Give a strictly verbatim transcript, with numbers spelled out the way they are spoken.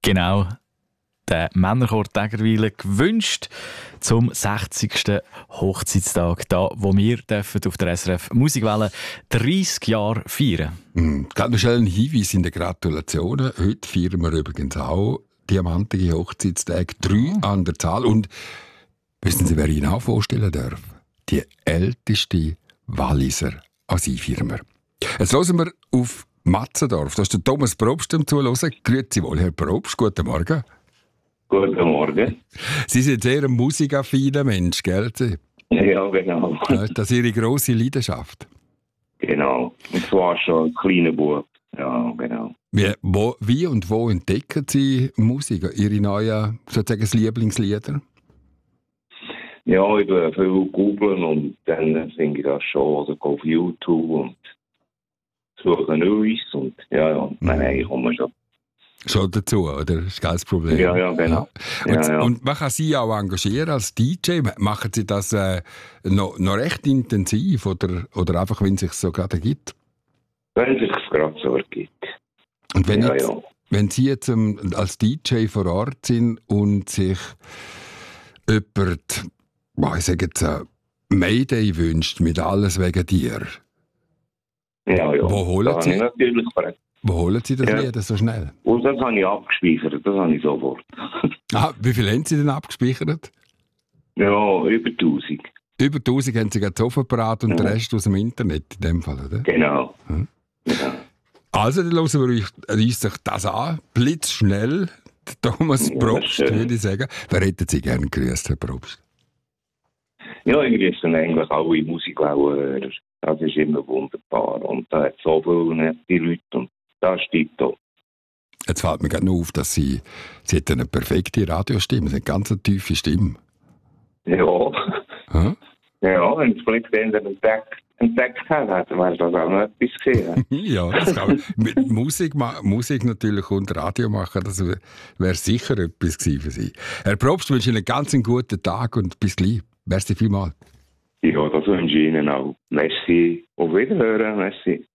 Genau, der Männerchor Tägerwilen gewünscht zum sechzigsten Hochzeitstag, da wo wir dürfen auf der S R F Musikwelle dreissig Jahre feiern. Mhm. Gerade noch schnell ein Hinweis in den Gratulationen. Heute feiern wir übrigens auch diamantige Hochzeitstage, drei oh. an der Zahl. Und wissen Sie, wer ich Ihnen auch vorstellen darf? Die älteste Walliser an sie feiern wir. Jetzt hören wir auf Matzendorf. Da ist der Thomas Probst am Zuhören. Grüezi wohl, Herr Probst. Guten Morgen. Guten Morgen. Sie sind sehr ein musikaffiner Mensch, gell? Ja, genau. Das ist Ihre grosse Leidenschaft. Genau. Und zwar schon ein kleiner Bub. Ja, genau. Wie, wo, wie und wo entdecken Sie Musik? Ihre neuen, sozusagen, Lieblingslieder? Ja, ich tue viel googeln und dann singe ich das schon. Oder gehe auf YouTube und suche Neues. Und ja, ja, nein, ich komme schon. Schon dazu, oder? Das ist kein Problem. Ja, ja, genau. Ja. Und, ja, ja. und man kann Sie auch engagieren als D J. Machen Sie das äh, noch, noch recht intensiv oder, oder einfach, wenn es sich so gerade ergibt? Wenn es sich gerade so ergibt. Und wenn, ja, jetzt, ja. wenn Sie jetzt ähm, als D J vor Ort sind und sich jemand, boah, ich sage jetzt, äh, Mayday wünscht mit «Alles wegen dir», ja, ja. wo holen das Sie? habe ich natürlich bereit. Wo holen Sie das Ja. Lied so schnell? Und das habe ich abgespeichert, das habe ich sofort. Ah, wie viel haben Sie denn abgespeichert? Ja, über tausend. Über tausend haben Sie gerade sofort parat und Ja. den Rest aus dem Internet in dem Fall, oder? Genau. Hm. Ja. Also, dann hören wir uns sich das an. Blitzschnell. Der Thomas Ja, Probst, schön. würde ich sagen. Wer hätten Sie gerne gegrüßt, Herr Probst? Ja, ich grüße eigentlich alle Musikwellenhörer. Das ist immer wunderbar. Und da hat so viele nette Leute und das stimmt auch. Jetzt fällt mir gerade noch auf, dass Sie, Sie hätten eine perfekte Radiostimme. Sie haben eine ganz tiefe Stimme. Ja. Hm? Ja, wenn es vielleicht den entdeckt, entdeckt hat, hätte man das auch noch etwas gesehen. Ja, das kann man. Mit Musik, ma- Musik natürlich und Radio machen, das wäre wär sicher etwas gewesen für Sie. Herr Probst, wünsche Ihnen einen ganz guten Tag und bis gleich. Merci vielmals. Ja, das wünsche ich Ihnen auch. Merci. Auf Wiederhören. Merci.